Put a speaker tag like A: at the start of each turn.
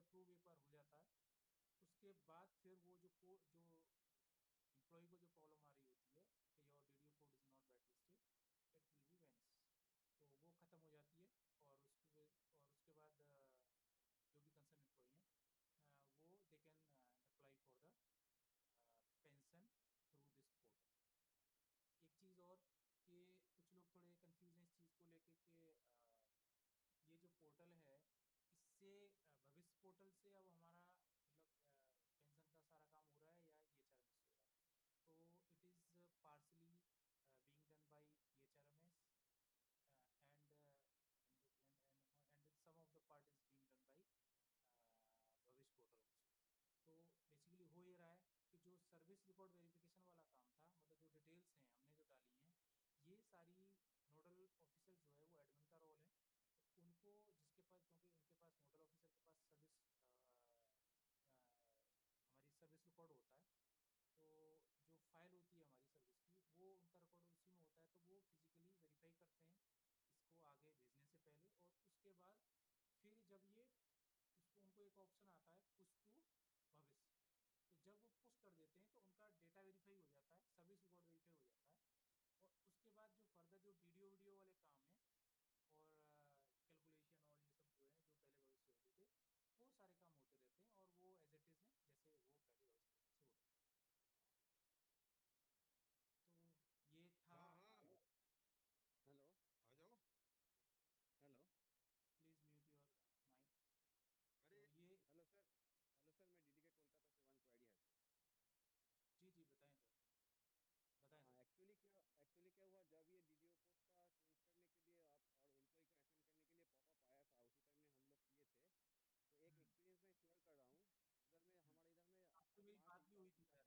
A: Approve एक बार हो जाता है, उसके बाद फिर वो जो एम्प्लॉय को जो प्रॉब्लम आ रही होती है कि your video code is not bat listed, it will be Venice, तो वो ख़त्म हो जाती है। और उसके बाद जो भी कंसर्न एम्प्लॉई हैं, वो they can apply for the pension through this portal. एक चीज़ और कि कुछ लोग थोड़े कंफ्यूज हैं इस चीज़ को लेके कि ये जो पोर्टल है, इससे भविष्य पोर्टल से अब हमारा मतलब पेंशन का सारा काम हो रहा है या E H R M S से हो रहा है। तो it is partially being done by EHRMS, and some of the part is being done by भविष्य पोर्टल ऑल्सो। तो बेसिकली हो ये रहा है कि जो सर्विस रिकॉर्ड वेरिफिकेशन वाला काम था, मतलब जो डिटेल्स हैं हमने जो डाली हैं, ये सारी नोडल ऑफिसर जो है वो एडमिन का रोल है, तो उनको जिसके पास, क्योंकि उनके पास नोडल ऑफिसर के पास सर्विस हमारी सर्विस रिकॉर्ड होता है, तो जो फाइल होती है हमारी सर्विस की वो उनका रिकॉर्ड उसी में होता है, तो वो फिजिकली वेरीफाई करते हैं इसको आगे भेजने से पहले। और उसके बाद फिर जब ये उसको उनको एक ऑप्शन आता है पुश टू भविष्य, तो जब वो पुश कर देते हैं तो उनका डेटा वेरीफाई हो जाता है, सर्विस रिकॉर्ड वेरीफाई हो जाता है। और उसके बाद जो फर्दर जो वीडियो वीडियो वाले काम है और कैलकुलेशन और ये सब जो है जो पहले भविष्य होते थे, वो सारे काम होते रहते हैं और वो एज इट इज़ हैं जैसे वो पहले भविष्य पोर्टल से हो रहे थे। तो ये था।
B: हाँ हाँ।
C: हेलो।
B: आ जाओ।
C: Hello.
A: Please mute your mic.
B: अरे
A: तो ये,
C: हेलो सर। हेलो सर, मैं डीडी के कोलकाता से वन क्वेरी है सर।
A: जी जी बताएं सर, बताएं
C: हाँ,
A: सर।
C: एक्चुअली क्या हुआ, जब ये डीडीओ पोस्ट का चेंज करने के लिए आप और एम्प्लॉय का असाइन करने के लिए पॉपअप आया था, उसी टाइम में हम लोग किए थे। तो एक
A: हम्म
C: एक्सपीरियंस मैं शेयर कर रहा हूँ। उधर में
A: हम्म।
C: हमारे इधर में
A: आपसे मेरी
C: पांच
A: बात भी हुई
C: एम्प्लॉय।
A: थी